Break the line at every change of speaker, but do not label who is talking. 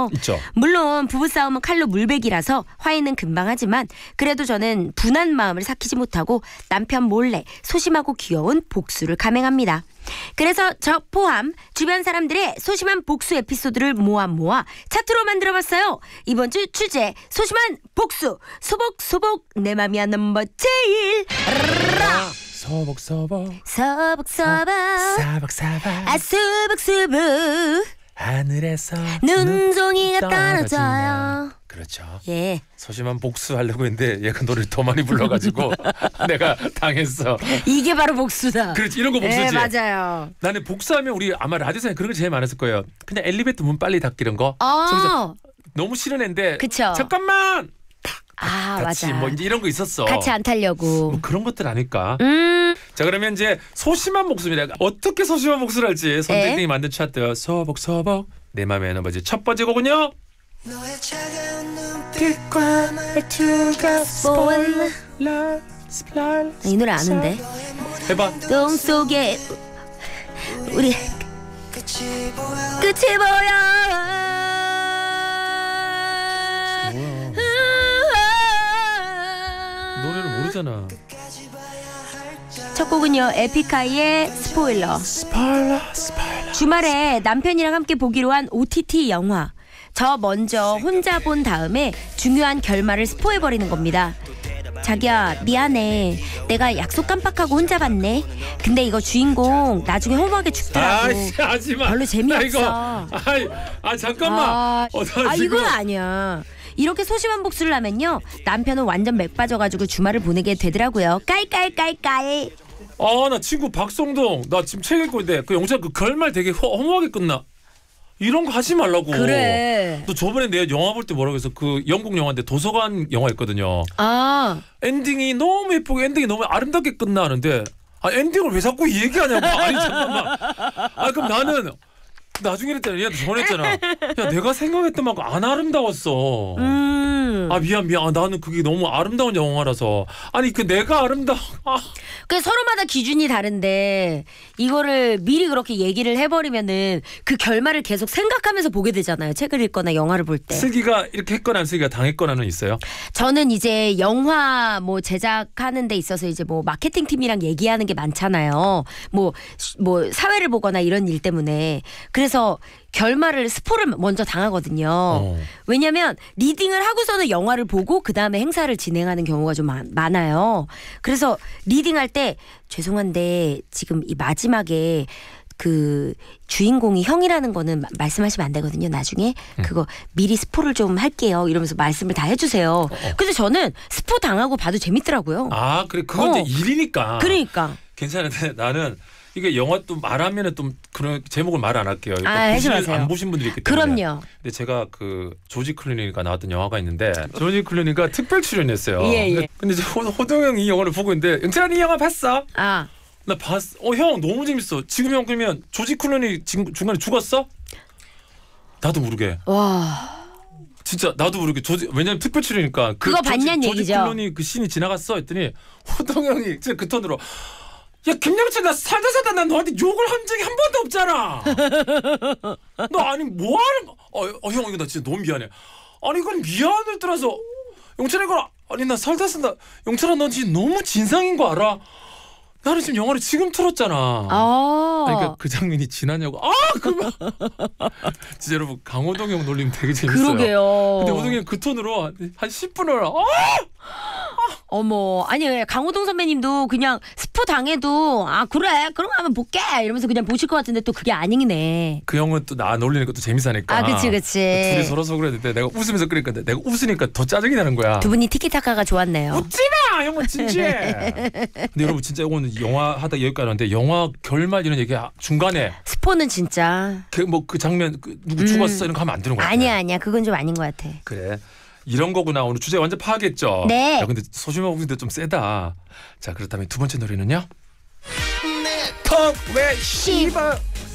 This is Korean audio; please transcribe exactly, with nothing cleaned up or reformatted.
있잖아요.
있죠.
물론 부부싸움은 칼로 물베기라서 화해는 금방 하지만 그래도 저는 분한 마음을 삭히지 못하고 남편 몰래 소심하고 귀여운 복수를 감행합니다. 그래서 저 포함 주변 사람들의 소심한 복수 에피소드를 모아 모아 차트로 만들어봤어요. 이번 주 주제 소심한 복수 소복소복 내 맘이야 넘버 제일
소복소복
서복서복
사박사박
아 수복수복
하늘에서
눈송이가 떨어져요.
그렇죠.
예.
소심한 복수하려고 했는데 얘가 노래를 더 많이 불러가지고 내가 당했어.
이게 바로 복수다.
그렇지, 이런 거 복수지.
네, 맞아요.
나는 복수하면 우리 아마 라디오상에 그런 게 제일 많았을 거예요. 그냥 엘리베이터 문 빨리 닫기 이런 거.
어.
너무 싫은 애인데
그쵸.
잠깐만
아
같이
맞아.
뭐 이제 이런 거 있었어.
같이 안 타려고.
뭐 그런 것들 아닐까.
음.
자, 그러면 이제 소심한 복수입니다. 어떻게 소심한 복수를 할지 선택등이
에?
만든 차트 소복소복 내 맘에 넘어지 첫 번째 곡은요.
너의 차가운
빛과 말투가 스포일러 스포일러.
이 노래 아는데.
해봐.
똥 속에 우리
끝이 보여
끝이 보여.
노래를 모르잖아.
첫 곡은요 에픽하이의 스포일러.
스포일러 스포일러.
주말에 남편이랑 함께 보기로 한 오티티 영화. 저 먼저 혼자 본 다음에 중요한 결말을 스포해버리는 겁니다. 자기야 미안해. 내가 약속 깜빡하고 혼자 봤네. 근데 이거 주인공 나중에 허무하게 죽더라고.
아이씨, 하지마.
별로 재미없어.
나 이거, 아이, 아 잠깐만.
아,
어, 나
아
지금-
이건 아니야. 이렇게 소심한 복수를 하면요 남편은 완전 맥 빠져가지고 주말을 보내게 되더라고요. 깔깔깔깔.
아, 나 친구 박성동 나 지금 책 읽고 있는데 그 영상 그 결말 되게 허, 허무하게 끝나. 이런 거 하지 말라고.
그래.
또 저번에 내가 영화 볼 때 뭐라고 해서 그 영국 영화인데 도서관 영화 있거든요.
아
엔딩이 너무 예쁘고 엔딩이 너무 아름답게 끝나는데 아 엔딩을 왜 자꾸 얘기하냐고. 아니 잠깐만. 아 그럼 나는 나중에 이랬잖아. 얘한테 전화했잖아. 야 내가 생각했던 만큼 안 아름다웠어.
음.
아 미안 미안. 아, 나는 그게 너무 아름다운 영화라서. 아니 그 내가 아름다워. 아.
그 서로마다 기준이 다른데 이거를 미리 그렇게 얘기를 해버리면은 그 결말을 계속 생각하면서 보게 되잖아요. 책을 읽거나 영화를 볼 때.
슬기가 이렇게 했거나 슬기가 당했거나는 있어요?
저는 이제 영화 뭐 제작하는 데 있어서 이제 뭐 마케팅 팀이랑 얘기하는 게 많잖아요. 뭐 뭐 사회를 보거나 이런 일 때문에. 그래서 결말을 스포를 먼저 당하거든요.
어.
왜냐면 리딩을 하고서는 영화를 보고 그 다음에 행사를 진행하는 경우가 좀 많, 많아요. 그래서 리딩할 때 죄송한데 지금 이 마지막에 그 주인공이 형이라는 거는 마, 말씀하시면 안 되거든요. 나중에
음.
그거 미리 스포를 좀 할게요. 이러면서 말씀을 다 해주세요.
어.
근데 저는 스포 당하고 봐도 재밌더라고요.
아 그래 그건
어.
이제 일이니까.
그러니까.
괜찮은데 나는 이게 영화 또 말하면은 좀 그런 제목을 말 안 할게요.
아, 하지
보시는-
마세요.
안 보신 분들이 있기 때문에.
그럼요.
근데 제가 그 조지 클루니가 나왔던 영화가 있는데 조지 클루니가 특별 출연했어요.
예, 예.
근데, 근데 이제 호, 호동 형이 이 영화를 보고 있는데 영찬아 이 영화 봤어?
아.
나 봤어. 어 형 너무 재밌어. 지금 형 그러면 조지 클루니 지금 중간에 죽었어? 나도 모르게.
와.
진짜 나도 모르게 조지 왜냐면 특별 출연이니까 그
그거
조지,
봤냔
조지
얘기죠.
클루니 그 씬이 지나갔어 했더니 호동 형이 진짜 그 톤으로 야 김영철 나 살다 살다 난 너한테 욕을 한 적이 한 번도 없잖아. 너 아니 뭐하는 어형 어, 형, 이거 나 진짜 너무 미안해. 아니 이건 미안을 떠나서 영철아 이거 아니 나 살다 살다 영철아 넌 지금 너무 진상인 거 알아? 나는 지금 영화를 지금 틀었잖아.
아.
아니, 그러니까 그 장면이 지나냐고. 아 그만. 진짜 여러분 강호동 형 놀림 되게 재밌어요.
그러게요.
근데 호동 형 그 톤으로 한, 한 십 분을 아!
어머, 아니 강호동 선배님도 그냥 스포 당해도 아 그래 그럼 한번 볼게 이러면서 그냥 보실 것 같은데 또 그게 아니네.
그 형은 또 나 놀리는 것도 재밌으니까.
아 그치 그치.
둘이 서로 서로 그랬는데 내가 웃으면서 그러니까 내가 웃으니까 더 짜증이 나는 거야.
두 분이 티키타카가 좋았네요.
웃지마 형은 진지해. 근데 여러분 진짜 이거는 영화 하다 여기까지 하는데 영화 결말 이런 얘기 중간에
스포는 진짜
그 뭐 그 장면 그 누구
음.
죽었어 이런 거 하면 안 되는 거야.
아니야 아니야 그건 좀 아닌 것 같아.
그래. 이런 거구나. 오늘 주제 완전 파악했죠.
네.
야, 근데 소심한 곡인데 좀 세다. 자 그렇다면 두 번째 노래는요. 턱왜 씨발